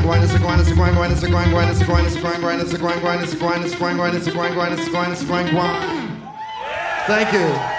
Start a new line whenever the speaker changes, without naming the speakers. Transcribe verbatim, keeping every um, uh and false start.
grind, it's a grind, it's a grind, grind, it's a grind, grind, it's a grind, it's a grind, grind, it's a grind, grind, it's a grind, it's a grind, grind, it's a grind, grind, it's a grind, it's a grind, grind, it's a grind, grind. Thank you.